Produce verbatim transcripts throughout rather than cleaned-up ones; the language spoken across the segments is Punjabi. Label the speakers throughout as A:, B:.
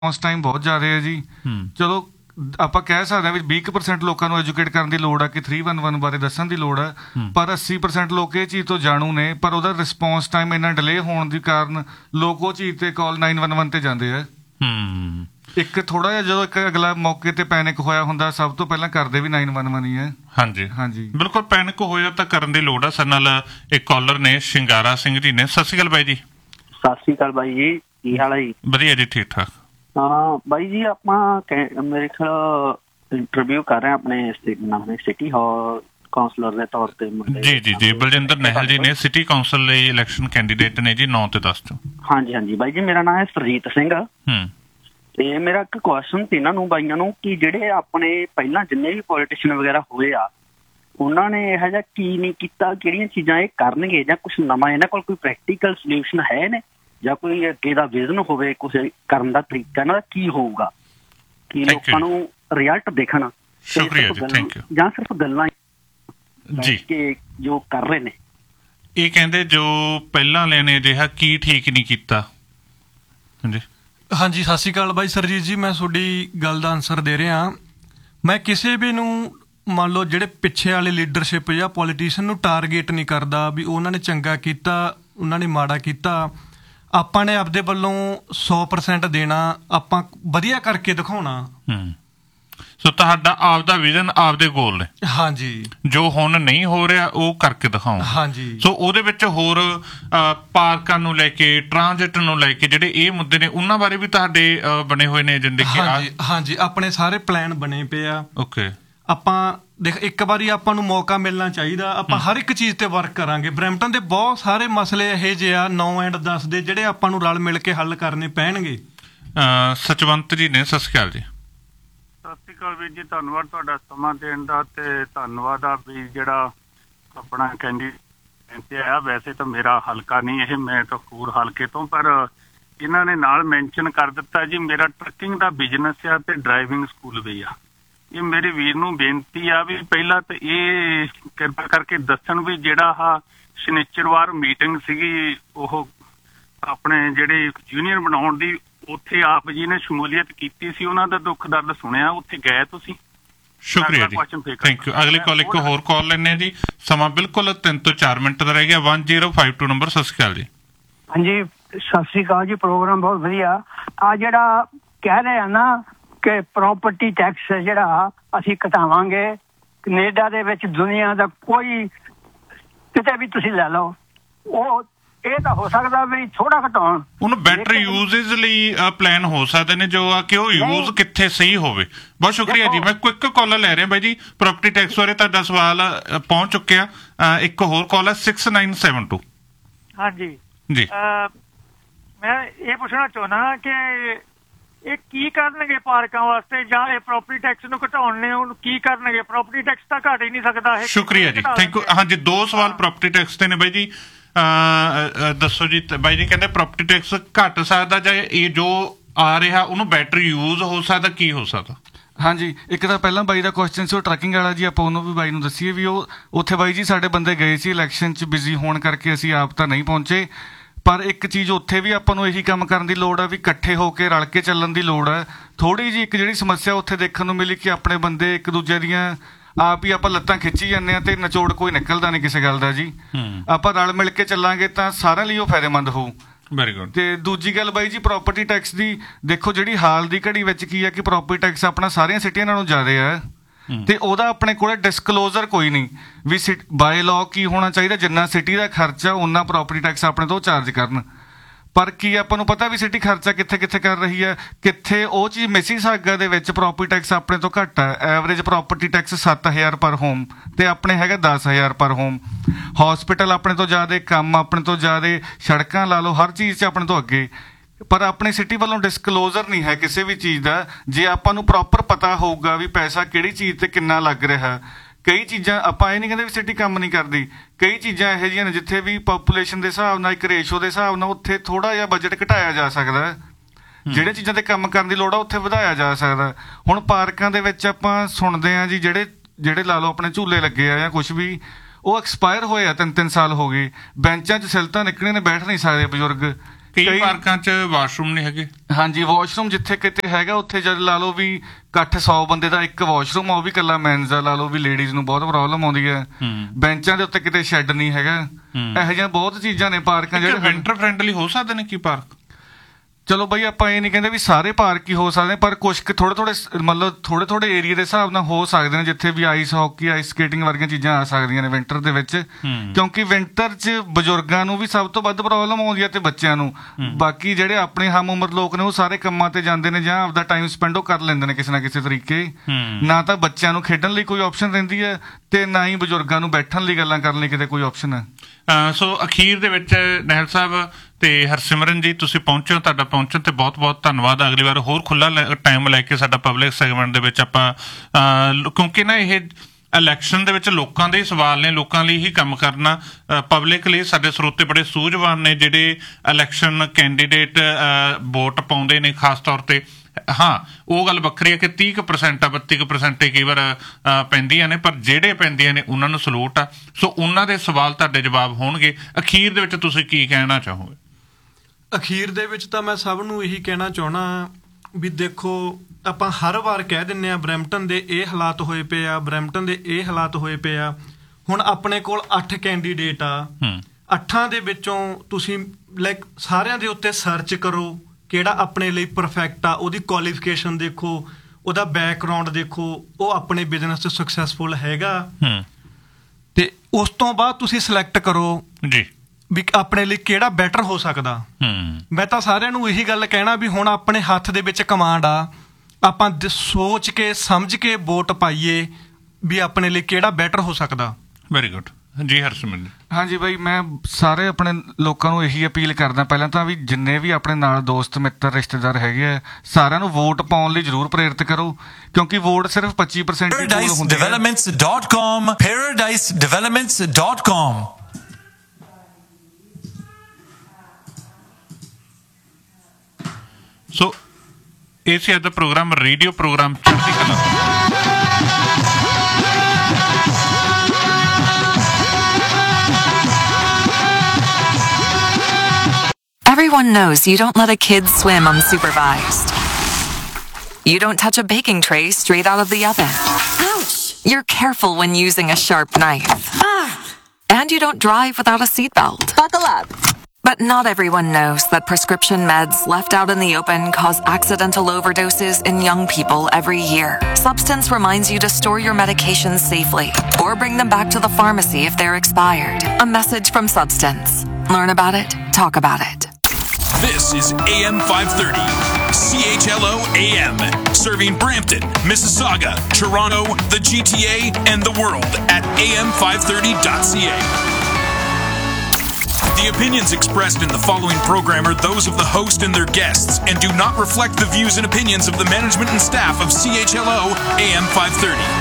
A: ਉਸ ਟਾਈਮ ਬਹੁਤ ਜ਼ਿਆਦਾ ਹੈ ਜੀ। ਚਲੋ ਆਪਾਂ ਕਹਿ ਸਕਦੇ ਹਾਂ ਵੀ ਵੀਹ ਕੁ ਪਰਸੈਂਟ ਲੋਕਾਂ ਨੂੰ ਐਜੂਕੇਟ ਕਰਨ ਦੀ ਲੋੜ ਆ ਕਿ ਥ੍ਰੀ ਵਨ ਵਨ ਬਾਰੇ ਦੱਸਣ ਦੀ ਲੋੜ ਆ, ਪਰ ਅੱਸੀ ਪਰਸੈਂਟ ਲੋਕ ਇਹ ਚੀਜ਼ ਤੋਂ ਜਾਣੂ ਨੇ, ਪਰ ਉਹਦਾ ਰਿਸਪੌਂਸ ਟਾਈਮ ਇੰਨਾ ਡਿਲੇ ਹੋਣ ਦੇ ਕਾਰਨ ਲੋਕ ਉਹ ਚੀਜ਼ ਤੇ ਕਾਲ ਨਾਈਨ ਵਨ ਵਨ ਤੇ ਜਾਂਦੇ ਆ। ਇੱਕ ਥੋੜਾ ਜਿਹਾ ਜਦੋਂ ਇੱਕ ਅਗਲਾ ਮੌਕੇ ਤੇ ਪੈਨਿਕ ਹੋਇਆ ਹੁੰਦਾ, ਸਭ ਤੋਂ ਪਹਿਲਾਂ ਕਰਦੇ ਵੀ ਨਾਈਨ ਵਨ ਵਨ ਹੀ ਹੈ।
B: ਹਾਂਜੀ ਹਾਂਜੀ ਬਿਲਕੁਲ, ਪੈਨਿਕ ਹੋਇਆ ਤਾਂ ਕਰਨ ਦੀ ਲੋੜ ਆ। ਸਾਡੇ ਨਾਲ ਇੱਕ ਕਾਲਰ ਨੇ ਸ਼ਿੰਗਾਰਾ ਸਿੰਘ ਜੀ ਨੇ। ਸਤਿ ਸ਼੍ਰੀ ਅਕਾਲ ਬਾਈ ਜੀ।
C: ਸਤਿ ਸ਼੍ਰੀ ਅਕਾਲ ਬਾਈ ਜੀ, ਕੀ ਹਾਲ ਹੈ ਜੀ?
B: ਵਧੀਆ ਜੀ, ਠੀਕ ਠਾਕ।
C: ਹਾਂ ਬਾਈ ਜੀ, ਆਪਾਂ ਮੇਰੇ ਖਿਆਲ ਇੰਟਰਵਿਊ ਕਰ ਰਹੇ ਆਪਣੇ ਸਿਟੀ ਹਾਲ ਕਾਉਂਸਲਰ ਦੇ ਤੌਰ ਤੇ।
B: ਜੀ ਜੀ ਜੀ ਬਲਜਿੰਦਰ ਨਹਿਲ ਜੀ ਨੇ, ਸਿਟੀ ਕਾਉਂਸਲ ਲਈ ਇਲੈਕਸ਼ਨ ਕੈਂਡੀਡੇਟ ਨੇ ਜੀ, ਨੌ ਤੇ ਦਸ ਚੋਂ।
C: ਹਾਂਜੀ ਹਾਂਜੀ ਬਾਈ ਜੀ, ਮੇਰਾ ਨਾਮ ਹੈ ਸਰਜੀਤ ਸਿੰਘ।
B: ਹੂੰ
C: ਤੇ ਮੇਰਾ ਇੱਕ ਕੁਐਸਚਨ ਸੀ ਇਹਨਾਂ ਨੂੰ ਬਾਈਆਂ ਨੂੰ ਕਿ ਜਿਹੜੇ ਆਪਣੇ ਪਹਿਲਾਂ ਜਿੰਨੇ ਵੀ ਪੋਲੀਟੀਸ਼ੀਅਨ ਵਗੈਰਾ ਹੋਏ ਆ, ਉਹਨਾਂ ਨੇ ਇਹੋ ਜਿਹਾ ਕੀ ਨਹੀਂ ਕੀਤਾ, ਕਿਹੜੀਆਂ ਚੀਜ਼ਾਂ ਇਹ ਕਰਨਗੇ ਜਾਂ ਕੁਛ ਨਵਾਂ ਇਹਨਾਂ ਕੋਲ ਕੋਈ ਪ੍ਰੈਕਟੀਕਲ ਸਲਿਊਸ਼ਨ ਹੈ ਨੇ, ਜਾਂ ਕੋਈ ਅੱਗੇ ਦਾ ਵਿਜ਼ਨ ਹੋਵੇ ਕੁਛ ਕਰਨ ਦਾ ਤਰੀਕਾ ਇਹਨਾਂ ਦਾ ਕੀ ਹੋਊਗਾ ਕਿ ਲੋਕਾਂ ਨੂੰ ਰਿਜ਼ਲਟ ਦੇਖਣ।
B: ਸ਼ੁਕਰੀਆ ਜੀ, ਥੈਂਕ ਯੂ।
C: ਜਾਂ ਸਿਰਫ ਗੱਲਾਂ
B: ਜੀ
C: ਕਿ ਜੋ ਕਰ ਰਹੇ ਨੇ,
B: ਇਹ ਕਹਿੰਦੇ ਜੋ ਪਹਿਲਾਂ ਵਾਲਿਆਂ ਨੇ ਅਜਿਹਾ ਕੀ ਠੀਕ ਨਹੀਂ ਕੀਤਾ। ਹਾਂਜੀ
D: ਹਾਂਜੀ ਸਤਿ ਸ਼੍ਰੀ ਅਕਾਲ ਬਾਈ ਸਰਜੀਤ ਜੀ, ਮੈਂ ਤੁਹਾਡੀ ਗੱਲ ਦਾ ਆਨਸਰ ਦੇ ਰਿਹਾ। ਮੈਂ ਕਿਸੇ ਵੀ ਨੂੰ ਮੰਨ ਲਓ ਜਿਹੜੇ ਪਿੱਛੇ ਵਾਲੇ ਲੀਡਰਸ਼ਿਪ ਜਾਂ ਪੋਲੀਟੀਸ਼ੀਅਨ ਨੂੰ ਟਾਰਗੇਟ ਨਹੀਂ ਕਰਦਾ ਵੀ ਉਹਨਾਂ ਨੇ ਚੰਗਾ ਕੀਤਾ, ਉਹਨਾਂ ਨੇ ਮਾੜਾ ਕੀਤਾ। ਆਪਾਂ ਨੇ ਆਪਦੇ ਵੱਲੋਂ ਸੌ ਪਰਸੈਂਟ ਦੇਣਾ, ਆਪਾਂ ਵਧੀਆ ਕਰਕੇ ਦਿਖਾਉਣਾ।
B: ਹੂੰ ਸੋ ਤੁਹਾਡਾ ਆਪਦਾ ਵਿਜ਼ਨ, ਆਪਦੇ ਗੋਲ ਨੇ।
D: ਹਾਂਜੀ, ਜੋ
B: ਹੁਣ ਨਹੀਂ ਹੋ ਰਿਹਾ ਉਹ ਕਰਕੇ ਦਿਖਾਓ।
D: ਹਾਂਜੀ,
B: ਸੋ ਉਹਦੇ ਵਿੱਚ ਹੋਰ ਪਾਰਕਾਂ ਨੂੰ ਲੈ ਕੇ, ਟਰਾਂਜਿਟ ਨੂੰ ਲੈ ਕੇ ਜਿਹੜੇ ਇਹ ਮੁੱਦੇ ਨੇ, ਉਹਨਾਂ ਬਾਰੇ ਵੀ ਤੁਹਾਡੇ ਬਣੇ ਹੋਏ ਨੇ ਏਜੰਡੇ?
D: ਹਾਂਜੀ ਹਾਂਜੀ, ਆਪਣੇ ਸਾਰੇ ਪਲਾਨ ਬਣੇ ਪਏ ਆ।
B: ਓਕੇ,
D: ਆਪਾਂ ਦੇਖ ਇੱਕ ਵਾਰੀ ਆਪਾਂ ਨੂੰ ਮੌਕਾ ਮਿਲਣਾ ਚਾਹੀਦਾ, ਆਪਾਂ ਹਰ ਇੱਕ ਚੀਜ਼ ਤੇ ਵਰਕ ਕਰਾਂਗੇ। ਬਰੈਂਪਟਨ ਦੇ ਬਹੁਤ ਸਾਰੇ ਮਸਲੇ ਇਹੋ ਜਿਹੇ ਆ ਨੌ ਐਂਡ ਦਸ ਦੇ, ਜਿਹੜੇ ਆਪਾਂ ਨੂੰ ਰਲ ਮਿਲ ਕੇ ਹੱਲ ਕਰਨੇ ਪੈਣਗੇ।
B: ਸਚਵੰਤ ਜੀ ਨੇ, ਸਤਿ ਸ਼੍ਰੀ ਅਕਾਲ ਜੀ।
E: ਸਤਿ ਸ਼੍ਰੀ ਅਕਾਲ ਵੀਰ ਜੀ, ਧੰਨਵਾਦ ਤੁਹਾਡਾ ਸਮਾਂ ਦੇਣ ਦਾ, ਤੇ ਧੰਨਵਾਦ ਆ ਵੀ ਜਿਹੜਾ ਆਪਣਾ ਕੈਂਡੀਡੇਟ ਆਇਆ। ਵੈਸੇ ਤਾਂ ਮੇਰਾ ਹਲਕਾ ਨਹੀਂ ਇਹ, ਮੈਂ ਤਾਂ ਖੂਰ ਹਲਕੇ ਤੋਂ, ਪਰ ਇਹਨਾਂ ਨੇ ਨਾਲ ਮੈਂਸ਼ਨ ਕਰ ਦਿੱਤਾ ਜੀ ਮੇਰਾ ਟਰੱਕਿੰਗ ਦਾ ਬਿਜ਼ਨਸ ਆ ਤੇ ਡਰਾਈਵਿੰਗ ਸਕੂਲ ਵੀ ਆ। ਇਹ ਮੇਰੇ ਵੀਰ ਨੂੰ ਬੇਨਤੀ ਆ ਵੀ ਪਹਿਲਾਂ ਤਾਂ ਇਹ ਕਿਰਪਾ ਕਰਕੇ ਦੱਸਣ ਵੀ ਜਿਹੜਾ ਆਹ ਸ਼ਨੀਚਰਵਾਰ ਮੀਟਿੰਗ ਸੀਗੀ ਉਹ ਆਪਣੇ ਜਿਹੜੇ ਯੂਨੀਅਨ ਬਣਾਉਣ ਦੀ, ਉੱਥੇ ਆਪ ਜੀ ਨੇ ਸ਼ਮੂਲੀਅਤ ਕੀਤੀ ਸੀ, ਉਹਨਾਂ ਦਾ ਦੁੱਖ ਦਰਦ ਸੁਣਿਆ, ਉੱਥੇ ਗਏ ਤੁਸੀਂ?
B: ਸ਼ੁਕਰੀਆ ਜੀ, ਥੈਂਕ ਯੂ। ਅਗਲੀ ਕਾਲ, ਇੱਕ ਹੋਰ ਕਾਲ ਲੈਣੇ ਜੀ। ਸਮਾਂ ਬਿਲਕੁਲ ਤਿੰਨ ਤੋਂ ਚਾਰ ਮਿੰਟ ਦਾ ਰਹਿ ਗਿਆ। One zero five two number. ਸਤਿ ਸ਼੍ਰੀ ਅਕਾਲ ਜੀ।
F: ਹਾਂਜੀ ਸਤਿ ਸ਼੍ਰੀ ਅਕਾਲ ਜੀ, ਪ੍ਰੋਗਰਾਮ ਬਹੁਤ ਵਧੀਆ। ਆ ਜਿਹੜਾ ਕਹਿ ਰਹੇ ਆ ਨਾ ਕਿ ਪ੍ਰੋਪਰਟੀ ਟੈਕਸ ਜਿਹੜਾ ਅਸੀਂ ਘਟਾਵਾਂਗੇ, ਕੈਨੇਡਾ ਦੇ ਵਿੱਚ ਦੁਨੀਆ ਦਾ ਕੋਈ ਕਿਤੇ ਵੀ ਤੁਸੀਂ ਲੈ ਲਓ, ਉਹ ਇਹ ਤਾਂ ਹੋ ਸਕਦਾ ਵੀ ਥੋੜਾ ਘਟਾਉਣ,
B: ਉਹਨੂੰ ਬੈਟਰ ਯੂਜ਼ੇਜ ਲਈ ਪਲਾਨ ਹੋ ਸਕਦੇ ਨੇ ਜੋ ਆ ਕਿ ਉਹ ਯੂਜ਼ ਕਿੱਥੇ ਸਹੀ ਹੋਵੇ। ਬਹੁਤ ਸ਼ੁਕਰੀਆ ਜੀ। ਮੈਂ ਕੁਇਕ ਕਾਲ ਲੈ ਰਿਹਾ ਬਾਈ ਜੀ, ਪ੍ਰੋਪਰਟੀ ਟੈਕਸ ਬਾਰੇ ਤੁਹਾਡਾ ਸਵਾਲ ਪਹੁੰਚ ਚੁੱਕਿਆ। ਇੱਕ ਹੋਰ ਕਾਲ ਹੈ ਸਿਕਸ ਨਾਈਨ ਸੈਵਨ ਟੂ।
G: ਹਾਂਜੀ
B: ਜੀ,
G: ਮੈਂ ਇਹ ਪੁੱਛਣਾ ਚਾਹੁੰਦਾ ਕਿ ਇਹ ਕੀ ਕਰਨਗੇ ਪਾਰਕਾਂ ਵਾਸਤੇ, ਜਾਂ ਇਹ ਪ੍ਰੋਪਰਟੀ ਟੈਕਸ ਨੂੰ ਘਟਾਉਣ ਨੇ ਉਹਨੂੰ ਕੀ ਕਰਨਗੇ? ਪ੍ਰੋਪਰਟੀ ਟੈਕਸ ਤਾਂ ਘਟ ਹੀ ਨਹੀਂ ਸਕਦਾ ਇਹ।
B: ਸ਼ੁਕਰੀਆ ਜੀ, ਥੈਂਕ ਯੂ। ਹਾਂਜੀ, ਦੋ ਸਵਾਲ ਪ੍ਰੋਪਰਟੀ ਟੈਕਸ ਤੇ ਨੇ ਬਾਈ ਜੀ। ਦੱਸੋ ਜੀ। ਬਾਈ ਜੀ ਕਹਿੰਦੇ ਪ੍ਰੋਪਰਟੀ ਟੈਕਸ ਘਟ ਸਕਦਾ ਜਾਂ ਇਹ ਜੋ ਆ ਰਿਹਾ ਉਹਨੂੰ ਬੈਟਰ ਯੂਜ਼ ਹੋ ਸਕਦਾ, ਕੀ ਹੋ ਸਕਦਾ?
A: ਹਾਂਜੀ, ਇੱਕ ਤਾਂ ਪਹਿਲਾਂ ਬਾਈ ਦਾ ਕੁਐਸਚਨ ਸੀ ਉਹ ਟਰੱਕਿੰਗ ਵਾਲਾ ਜੀ, ਆਪਾਂ ਉਹਨੂੰ ਵੀ ਬਾਈ ਨੂੰ ਦੱਸੀਏ ਵੀ ਉਹ ਉੱਥੇ ਬਾਈ ਜੀ ਸਾਡੇ ਬੰਦੇ ਗਏ ਸੀ, ਇਲੈਕਸ਼ਨ 'ਚ ਬਿਜ਼ੀ ਹੋਣ ਕਰਕੇ ਅਸੀਂ ਆਪ ਤਾਂ ਨਹੀਂ ਪਹੁੰਚੇ, ਪਰ ਇੱਕ ਚੀਜ਼ ਉੱਥੇ ਵੀ ਆਪਾਂ ਨੂੰ ਇਹੀ ਕੰਮ ਕਰਨ ਦੀ ਲੋੜ ਆ ਵੀ ਇਕੱਠੇ ਹੋ ਕੇ ਰਲ ਕੇ ਚੱਲਣ ਦੀ ਲੋੜ ਹੈ। ਥੋੜ੍ਹੀ ਜਿਹੀ ਇੱਕ ਜਿਹੜੀ ਸਮੱਸਿਆ ਉੱਥੇ ਦੇਖਣ ਨੂੰ ਮਿਲੀ ਕਿ ਆਪਣੇ ਬੰਦੇ ਇੱਕ ਦੂਜੇ ਦੀਆਂ ਆਪ ਹੀ ਆਪਾਂ ਲੱਤਾਂ ਖਿੱਚੀ ਜਾਂਦੇ ਹਾਂ ਤੇ ਨਿਚੋੜ ਕੋਈ ਨਿਕਲਦਾ ਨਹੀਂ ਕਿਸੇ ਗੱਲ ਦਾ ਜੀ। ਆਪਾਂ ਰਲ ਮਿਲ ਕੇ ਚੱਲਾਂਗੇ ਤਾਂ ਸਾਰਿਆਂ ਲਈ ਉਹ ਫਾਇਦੇਮੰਦ ਹੋਊ।
B: Very good.
A: ਤੇ ਦੂਜੀ ਗੱਲ ਬਾਈ ਜੀ, ਪ੍ਰੋਪਰਟੀ ਟੈਕਸ ਦੀ ਦੇਖੋ, ਜਿਹੜੀ ਹਾਲ ਦੀ ਘੜੀ ਵਿੱਚ ਕੀ ਹੈ ਕਿ ਪ੍ਰੋਪਰਟੀ ਟੈਕਸ ਆਪਣਾ ਸਾਰੀਆਂ ਸਿਟੀਆਂ ਨਾਲੋਂ ਜ਼ਿਆਦਾ ਹੈ, ਤੇ ਉਹਦਾ ਆਪਣੇ ਕੋਲ ਡਿਸਕਲੋਜ਼ਰ ਕੋਈ ਨਹੀਂ ਵੀ ਬਾਏ ਲਾਅ ਕੀ ਹੋਣਾ ਚਾਹੀਦਾ, ਜਿੰਨਾ ਸਿਟੀ ਦਾ ਖਰਚਾ ਉਹਨਾਂ ਪ੍ਰੋਪਰਟੀ ਟੈਕਸ ਆਪਣੇ ਤੋਂ ਚਾਰਜ ਕਰਨ। ਪਰ ਕੀ ਆਪਾਂ ਨੂੰ ਪਤਾ ਵੀ ਸਿਟੀ ਖਰਚਾ ਕਿੱਥੇ ਕਿੱਥੇ ਕਰ ਰਹੀ ਹੈ, ਕਿੱਥੇ ਉਹ ਚੀਜ਼ ਮਿਸੀਸਾਗਾ ਦੇ ਵਿੱਚ ਪ੍ਰੋਪਰਟੀ ਟੈਕਸ ਆਪਣੇ ਤੋਂ ਘੱਟ ਹੈ। ਐਵਰੇਜ ਪ੍ਰੋਪਰਟੀ ਟੈਕਸ ਸੱਤ ਹਜ਼ਾਰ ਪਰ ਹੋਮ ਤੇ ਆਪਣੇ ਹੈਗਾ ਦਸ ਹਜ਼ਾਰ ਪਰ ਹੋਮ। ਹੌਸਪੀਟਲ ਆਪਣੇ ਤੋਂ ਜ਼ਿਆਦਾ, ਕੰਮ ਆਪਣੇ ਤੋਂ ਜ਼ਿਆਦਾ, ਸੜਕਾਂ ਲਾ ਲਓ, ਹਰ ਚੀਜ਼ 'ਚ ਆਪਣੇ ਤੋਂ ਅੱਗੇ। ਪਰ ਆਪਣੀ ਸਿਟੀ ਵੱਲੋਂ ਡਿਸਕਲੋਜ਼ਰ ਨਹੀਂ ਹੈ ਕਿਸੇ ਵੀ ਚੀਜ਼ ਦਾ। ਜੇ ਆਪਾਂ ਨੂੰ ਪ੍ਰੋਪਰ ਪਤਾ ਹੋਊਗਾ ਵੀ ਪੈਸਾ ਕਿਹੜੀ ਚੀਜ਼ ਤੇ ਕਿੰਨਾ ਲੱਗ ਰਿਹਾ। ਕਈ ਚੀਜ਼ਾਂ ਆਪਾਂ ਇਹ ਨਹੀਂ ਕਹਿੰਦੇ ਵੀ ਸਿਟੀ ਕੰਮ ਨਹੀਂ ਕਰਦੀ, ਕਈ ਚੀਜ਼ਾਂ ਇਹੋ ਜਿਹੀਆਂ ਨੇ ਜਿੱਥੇ ਵੀ ਪਾਪੂਲੇਸ਼ਨ ਦੇ ਹਿਸਾਬ ਨਾਲ, ਇੱਕ ਰੇਸ਼ੋ ਦੇ ਹਿਸਾਬ ਨਾਲ ਉੱਥੇ ਥੋੜ੍ਹਾ ਜਿਹਾ ਬਜਟ ਘਟਾਇਆ ਜਾ ਸਕਦਾ। ਜਿਹੜੇ ਚੀਜ਼ਾਂ ਤੇ ਕੰਮ ਕਰਨ ਦੀ ਲੋੜ ਆ ਉੱਥੇ ਵਧਾਇਆ ਜਾ ਸਕਦਾ। ਹੁਣ ਪਾਰਕਾਂ ਦੇ ਵਿੱਚ ਆਪਾਂ ਸੁਣਦੇ ਹਾਂ ਜੀ, ਜਿਹੜੇ ਜਿਹੜੇ ਲਾ ਲਓ ਆਪਣੇ ਝੂਲੇ ਲੱਗੇ ਆ ਜਾਂ ਕੁਛ ਵੀ, ਉਹ ਐਕਸਪਾਇਰ ਹੋਏ ਆ, ਤਿੰਨ ਤਿੰਨ ਸਾਲ ਹੋ ਗਏ, ਬੈਂਚਾਂ 'ਚ ਸਿਲਤਾਂ ਨਿਕਲੀਆਂ ਨੇ, ਬੈਠ ਨਹੀਂ ਸਕਦੇ ਬਜ਼ੁਰਗ।
B: ਕਈ ਪਾਰਕਾਂ 'ਚ ਵਾਸ਼ਰੂਮ ਨਹੀਂ ਹੈਗੇ।
A: ਹਾਂਜੀ, ਵਾਸ਼ਰੂਮ ਜਿੱਥੇ ਕਿਤੇ ਹੈਗਾ ਉੱਥੇ ਜਦ ਲਾ ਲਓ ਵੀ ਇਕੱਠ ਸੌ ਬੰਦੇ ਦਾ ਇੱਕ ਵਾਸ਼ਰੂਮ ਆ, ਉਹ ਵੀ ਇਕੱਲਾ ਮੈਨਸ ਦਾ ਲਾ ਲਓ ਵੀ ਲੇਡੀਜ਼ ਨੂੰ ਬਹੁਤ ਪ੍ਰੋਬਲਮ ਆਉਂਦੀ ਹੈ। ਬੈਂਚਾਂ ਦੇ ਉੱਤੇ ਕਿਤੇ ਸ਼ੈੱਡ ਨਹੀਂ ਹੈਗਾ। ਇਹੋ ਜਿਹੀਆਂ ਬਹੁਤ ਚੀਜ਼ਾਂ ਨੇ ਪਾਰਕਾਂ ਜਿਹੜੇ
B: ਵਿੰਟਰ ਫਰੈਂਡਲੀ ਹੋ ਸਕਦੇ ਨੇ ਕੀ ਪਾਰਕ।
A: ਚਲੋ ਬਈ ਆਪਾਂ ਇਹ ਨਹੀਂ ਕਹਿੰਦੇ ਵੀ ਸਾਰੇ ਪਾਰਕ ਹੀ ਹੋ ਸਕਦੇ, ਪਰ ਕੁਛ ਕੁ ਥੋੜੇ ਥੋੜੇ ਮਤਲਬ ਥੋੜੇ ਥੋੜੇ ਏਰੀਆ ਦੇ ਹਿਸਾਬ ਨਾਲ ਹੋ ਸਕਦੇ ਨੇ ਜਿੱਥੇ ਵੀ ਆਈਸ ਹਾਕੀ ਆਈਸ ਸਕੇਟਿੰਗ ਵਰਗੀਆਂ ਚੀਜ਼ਾਂ ਆ ਸਕਦੀਆਂ ਨੇ ਵਿੰਟਰ ਦੇ ਵਿੱਚ। ਕਿਉਂਕਿ ਵਿੰਟਰ 'ਚ ਬਜ਼ੁਰਗਾਂ ਨੂੰ ਵੀ ਸਭ ਤੋਂ ਵੱਧ ਪ੍ਰੋਬਲਮ ਆਉਂਦੀ ਹੈ ਤੇ ਬੱਚਿਆਂ ਨੂੰ। ਬਾਕੀ ਜਿਹੜੇ ਆਪਣੇ ਹਮ ਉਮਰ ਲੋਕ ਨੇ ਉਹ ਸਾਰੇ ਕੰਮਾਂ ਤੇ ਜਾਂਦੇ ਨੇ ਜਾਂ ਆਪਦਾ ਟਾਈਮ ਸਪੈਂਡ ਉਹ ਕਰ ਲੈਂਦੇ ਨੇ ਕਿਸੇ ਨਾ ਕਿਸੇ ਤਰੀਕੇ। ਨਾ ਤਾਂ ਬੱਚਿਆਂ ਨੂੰ ਖੇਡਣ ਲਈ ਕੋਈ ਆਪਸ਼ਨ ਰਹਿੰਦੀ ਹੈ ਤੇ ਨਾ ਹੀ ਬਜ਼ੁਰਗਾਂ ਨੂੰ ਬੈਠਣ ਲਈ ਗੱਲਾਂ ਕਰਨ ਲਈ ਕਿਤੇ ਕੋਈ ਆਪਸ਼ਨ ਹੈ।
B: ਸੋ ਅਖੀਰ ਦੇ ਵਿੱਚ ਨਹਿਲ ਸਾਹਿਬ ਤੇ ਹਰਸਿਮਰਨ ਜੀ, ਤੁਸੀਂ ਪਹੁੰਚੋ, ਤੁਹਾਡਾ ਪਹੁੰਚਣ ਤੇ ਬਹੁਤ ਬਹੁਤ ਧੰਨਵਾਦ। ਅਗਲੀ ਵਾਰ ਹੋਰ ਖੁੱਲ੍ਹਾ ਟਾਈਮ ਲੈ ਕੇ ਸਾਡਾ ਪਬਲਿਕ ਸੈਗਮੈਂਟ ਦੇ ਵਿੱਚ ਆਪਾਂ, ਕਿਉਂਕਿ ਨਾ ਇਹ ਇਲੈਕਸ਼ਨ ਦੇ ਵਿੱਚ ਲੋਕਾਂ ਦੇ ਸਵਾਲ ਨੇ, ਲੋਕਾਂ ਲਈ ਹੀ ਕੰਮ ਕਰਨਾ। ਪਬਲਿਕ ਲਈ ਸਾਡੇ ਸਰੋਤੇ ਬੜੇ ਸੂਝਵਾਨ ਨੇ ਜਿਹੜੇ ਇਲੈਕਸ਼ਨ ਕੈਂਡੀਡੇਟ ਵੋਟ ਪਾਉਂਦੇ ਨੇ ਖਾਸ ਤੌਰ ਤੇ। ਹਾਂ, ਉਹ ਗੱਲ ਵੱਖਰੀ ਹੈ ਕਿ ਤੀਹ ਕੁ ਪਰਸੈਂਟ ਆ ਬੱਤੀ ਕੁ ਪਰਸੈਂਟ ਕਈ ਵਾਰ ਪੈਂਦੀਆਂ ਨੇ, ਪਰ ਜਿਹੜੇ ਪੈਂਦੀਆਂ ਨੇ ਉਹਨਾਂ ਨੂੰ ਸਲੂਟ ਆ। ਸੋ ਉਹਨਾਂ ਦੇ ਸਵਾਲ ਤੁਹਾਡੇ ਜਵਾਬ ਹੋਣਗੇ। ਅਖੀਰ ਦੇ ਵਿੱਚ ਤੁਸੀਂ ਕੀ ਕਹਿਣਾ ਚਾਹੋਗੇ?
D: ਅਖੀਰ ਦੇ ਵਿੱਚ ਤਾਂ ਮੈਂ ਸਭ ਨੂੰ ਇਹੀ ਕਹਿਣਾ ਚਾਹੁੰਦਾ ਵੀ ਦੇਖੋ, ਆਪਾਂ ਹਰ ਵਾਰ ਕਹਿ ਦਿੰਦੇ ਹਾਂ ਬਰੈਂਪਟਨ ਦੇ ਇਹ ਹਾਲਾਤ ਹੋਏ ਪਏ ਆ, ਬਰੈਂਪਟਨ ਦੇ ਇਹ ਹਾਲਾਤ ਹੋਏ ਪਏ ਆ। ਹੁਣ ਆਪਣੇ ਕੋਲ ਅੱਠ ਕੈਂਡੀਡੇਟ ਆ, ਅੱਠਾਂ ਦੇ ਵਿੱਚੋਂ ਤੁਸੀਂ ਲਾਈਕ ਸਾਰਿਆਂ ਦੇ ਉੱਤੇ ਸਰਚ ਕਰੋ ਕਿਹੜਾ ਆਪਣੇ ਲਈ ਪਰਫੈਕਟ ਆ, ਉਹਦੀ ਕੁਆਲੀਫਿਕੇਸ਼ਨ ਦੇਖੋ, ਉਹਦਾ ਬੈਕਗਰਾਉਂਡ ਦੇਖੋ, ਉਹ ਆਪਣੇ ਬਿਜ਼ਨਸ 'ਚ ਸਕਸੈਸਫੁਲ ਹੈਗਾ, ਤੇ ਉਸ ਤੋਂ ਬਾਅਦ ਤੁਸੀਂ ਸਿਲੈਕਟ ਕਰੋ ਜੀ ਵੀ ਆਪਣੇ ਲਈ ਕਿਹੜਾ ਬੈਟਰ ਹੋ ਸਕਦਾ। ਮੈਂ ਤਾਂ ਸਾਰਿਆਂ ਨੂੰ ਇਹੀ ਗੱਲ ਕਹਿਣਾ ਵੀ ਹੁਣ ਆਪਣੇ ਹੱਥ ਦੇ ਵਿੱਚ ਕਮਾਂਡ ਆ, ਆਪਾਂ ਸੋਚ ਕੇ ਸਮਝ ਕੇ ਵੋਟ ਪਾਈਏ ਵੀ ਆਪਣੇ ਲਈ ਕਿਹੜਾ ਬੈਟਰ ਹੋ ਸਕਦਾ।
B: ਵੈਰੀ ਗੁੱਡ ਜੀ। ਹਰਸਿਮਰਨ।
A: ਹਾਂਜੀ ਬਾਈ, ਮੈਂ ਸਾਰੇ ਆਪਣੇ ਲੋਕਾਂ ਨੂੰ ਇਹੀ ਅਪੀਲ ਕਰਦਾ ਪਹਿਲਾਂ ਤਾਂ ਵੀ ਜਿੰਨੇ ਵੀ ਆਪਣੇ ਨਾਲ ਦੋਸਤ ਮਿੱਤਰ ਰਿਸ਼ਤੇਦਾਰ ਹੈਗੇ ਆ, ਸਾਰਿਆਂ ਨੂੰ ਵੋਟ ਪਾਉਣ ਲਈ ਜ਼ਰੂਰ ਪ੍ਰੇਰਿਤ ਕਰੋ, ਕਿਉਂਕਿ ਵੋਟ ਸਿਰਫ ਪੱਚੀ ਪਰਸੈਂਟ ਹੀ ਹੁੰਦੀ ਹੈ।
H: ਪੈਰਾਡਾਈਸ developments dot com ਪੈਰਾਡਾਈਸ developments dot com.
B: ਸੋ ਇਹ ਸੀ ਅੱਜ ਦਾ ਪ੍ਰੋਗਰਾਮ, ਰੇਡੀਓ ਪ੍ਰੋਗਰਾਮ ਚੜ੍ਹਦੀ ਕਲਾ।
I: Everyone knows you don't let a kid swim unsupervised. You don't touch a baking tray straight out of the oven. Ouch! You're careful when using a sharp knife. Ah! And you don't drive without a seatbelt. Buckle up. But not everyone knows that prescription meds left out in the open cause accidental overdoses in young people every year. Substance reminds you to store your medications safely or bring them back to the pharmacy if they're expired. A message from Substance. Learn about it. Talk about it.
J: This is A M five thirty, C H L O A M, serving Brampton, Mississauga, Toronto, the G T A, and the world at A M five thirty dot C A. The opinions expressed in the following program are those of the host and their guests and do not reflect the views and opinions of the management and staff of C H L O A M five thirty.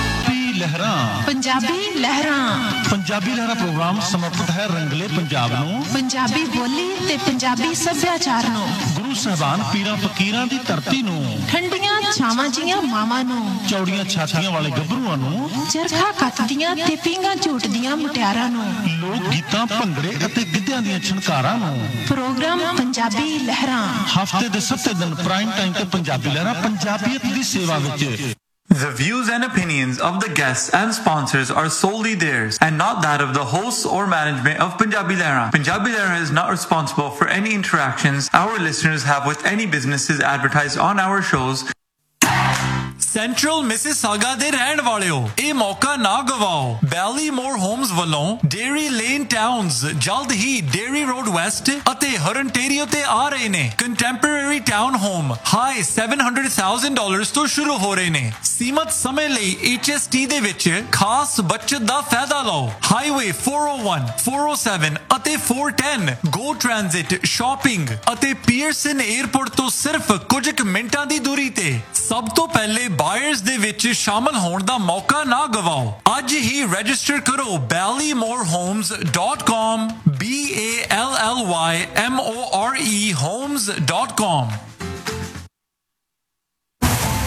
K: Punjabi ਲਹਿਰਾਂ
L: ਪੰਜਾਬੀ ਲਹਿਰਾਂ ਪ੍ਰੋਗਰਾਮ ਸਮਰਪਿਤ ਹੈ ਰੰਗਲੇ ਪੰਜਾਬ ਨੂੰ,
K: ਪੰਜਾਬੀ ਬੋਲੀ ਤੇ ਪੰਜਾਬੀ ਸੱਭਿਆਚਾਰ ਨੂੰ,
L: ਗੁਰੂ ਸਾਹਿਬਾਨ ਪੀਰਾਂ ਫਕੀਰਾਂ ਦੀ ਧਰਤੀ ਨੂੰ,
K: ਠੰਡੀਆਂ ਛਾਵਾਂ ਜੀਆਂ ਮਾਵਾਂ ਨੂੰ,
L: ਚੌੜੀਆਂ ਛਾਤੀਆਂ ਵਾਲੇ ਗੱਭਰੂਆਂ ਨੂੰ,
K: ਚਰਖਾ ਕੱਤਦੀਆਂ ਤੇ ਪੀਂਘਾਂ ਝੂਟਦੀਆਂ ਮੁਟਿਆਰਾਂ ਨੂੰ,
L: ਲੋਕ ਗੀਤਾਂ ਭੰਗੜੇ ਅਤੇ ਗਿੱਧਿਆਂ ਦੀਆਂ ਛਣਕਾਰਾਂ ਨੂੰ।
K: ਪ੍ਰੋਗਰਾਮ ਪੰਜਾਬੀ ਲਹਿਰਾਂ
L: ਹਫ਼ਤੇ ਦੇ ਸੱਤੇ ਦਿਨ ਪ੍ਰਾਈਮ ਟਾਈਮ ਤੇ ਪੰਜਾਬੀ ਲਹਿਰਾਂ ਪੰਜਾਬੀਅਤ ਦੀ ਸੇਵਾ ਵਿੱਚ।
M: The views and opinions of the guests and sponsors are solely theirs and not that of the hosts or management of Punjabi Lehra. Punjabi Lehra is not responsible for any interactions our listeners have with any businesses advertised on our shows.
H: Central Mississauga ਦੇ ਰਹਿਣ ਵਾਲਿਓ, ਇਹ ਮੌਕਾ ਨਾ ਗਵਾਓ। ਬੈਲੀਮੋਰ ਹੋਮਸ ਵੱਲੋਂ ਡੇਰੀ ਲੇਨ ਟਾਊਨਸ ਜਲਦ ਹੀ ਡੇਰੀ ਰੋਡ ਵੈਸਟ ਅਤੇ ਹਰਨਟੇਰੀਓ ਤੇ ਆ ਰਹੇ ਨੇ। ਕੰਟੈਂਪਰੇਰੀ ਟਾਊਨ ਹੋਮ ਹਾਈ ਸੱਤ ਸੌ ਹਜ਼ਾਰ ਡਾਲਰਸ ਤੋਂ ਸ਼ੁਰੂ ਹੋ ਰਹੇ ਨੇ। ਸੀਮਤ ਸਮੇਂ ਲਈ H S T ਦੇ ਵਿੱਚ ਖਾਸ ਬਚਤ ਦਾ ਫਾਇਦਾ ਲਓ। ਹਾਈਵੇ ਚਾਰ ਸੌ ਇੱਕ, ਚਾਰ ਸੌ ਸੱਤ ਅਤੇ ਚਾਰ ਸੌ ਦਸ ਗੋ ਟ੍ਰਾਂਜ਼ਿਟ, ਸ਼ਾਪਿੰਗ ਅਤੇ ਪੀਅਰਸਨ 에ਅਰਪੋਰਟ ਤੋਂ ਸਿਰਫ ਕੁਝ ਕੁ ਮਿੰਟਾਂ ਦੀ ਦੂਰੀ ਤੇ। ਸਭ ਤੋਂ ਪਹਿਲੇ ਬਾਇਰਸ ਦੇ ਵਿੱਚ ਸ਼ਾਮਲ ਹੋਣ ਦਾ ਮੌਕਾ ਨਾ ਗਵਾਓ। ਅੱਜ ਹੀ ਰਜਿਸਟਰ ਕਰੋ ਬੈਲੀਮੋਰ homes dot com, B A L L Y M O R E homes dot com।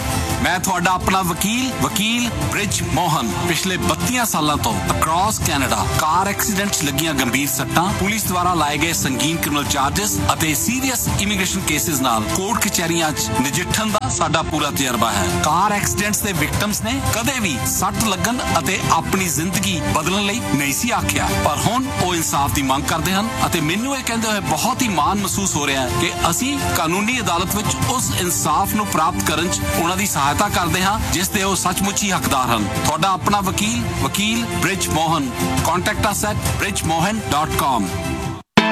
N: ਮੈਂ ਤੁਹਾਡਾ ਆਪਣਾ ਵਕੀਲ ਵਕੀਲ ਬ੍ਰਿਜ ਮੋਹਨ। ਪਿਛਲੇ ਬੱਤੀ ਸਾਲਾਂ ਤੋਂ ਅਕ੍ਰੋਸ ਕੈਨੇਡਾ ਕਾਰ ਐਕਸੀਡੈਂਟ 'ਚ ਲੱਗੀਆਂ ਗੰਭੀਰ ਸੱਟਾਂ, ਪੁਲਿਸ ਦੁਆਰਾ ਲਾਏ ਗਏ ਸੰਗੀਨ ਕ੍ਰਿਮੀਨਲ ਚਾਰजेस ਅਤੇ ਸੀਰੀਅਸ ਇਮੀਗ੍ਰੇਸ਼ਨ ਕੇਸਿਸ ਨਾਲ ਕੋਰਟ ਕਚਹਿਰੀਆਂ 'ਚ ਨਜਿੱਠਣ ਦਾ ਸਾਡਾ ਪੂਰਾ ਤਜਰਬਾ ਹੈ। ਕਾਰ ਐਕਸੀਡੈਂਟਸ ਦੇ ਵਿਕਟਮਸ ਨੇ ਕਦੇ ਵੀ ਸੱਟ ਲੱਗਣ ਅਤੇ ਆਪਣੀ ਜ਼ਿੰਦਗੀ ਬਦਲਣ ਲਈ ਨਹੀਂ ਸੀ ਆਖਿਆ, ਪਰ ਹੁਣ ਉਹ ਇਨਸਾਫ ਦੀ ਮੰਗ ਕਰਦੇ ਹਨ ਅਤੇ ਮੈਨੂੰ ਇਹ ਕਹਿੰਦੇ ਹੋਏ ਬਹੁਤ ਹੀ ਮਾਣ ਮਹਿਸੂਸ ਹੋ ਰਿਹਾ ਹੈ ਕਿ ਅਸੀਂ ਕਾਨੂੰਨੀ ਅਦਾਲਤ ਵਿੱਚ ਉਸ ਇਨਸਾਫ ਨੂੰ ਪ੍ਰਾਪਤ ਕਰਨ 'ਚ ਉਹਨਾਂ ਦੀ ਸਹਾਇਤਾ ਕਰਦੇ ਹਾਂ ਜਿਸ ਦੇ ਉਹ ਸੱਚਮੁੱਚ ਹੀ ਹੱਕਦਾਰ ਹਨ। ਤੁਹਾਡਾ ਆਪਣਾ ਵਕੀਲ ਵਕੀਲ bridge Mohan. Contact us at bridge mohan dot com.